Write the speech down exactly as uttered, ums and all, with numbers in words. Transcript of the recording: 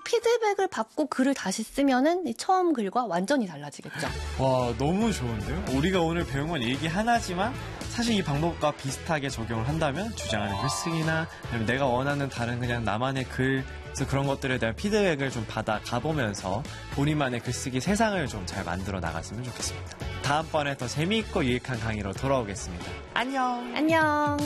피드백을 받고 글을 다시 쓰면은 이 처음 글과 완전히 달라지겠죠. 와, 너무 좋은데요? 우리가 오늘 배운 건 얘기 하나지만 사실 이 방법과 비슷하게 적용을 한다면 주장하는 글쓰기나 아니면 내가 원하는 다른 그냥 나만의 글, 그래서 그런 것들에 대한 피드백을 좀 받아 가보면서 본인만의 글쓰기 세상을 좀 잘 만들어 나갔으면 좋겠습니다. 다음번에 더 재미있고 유익한 강의로 돌아오겠습니다. 안녕! 안녕!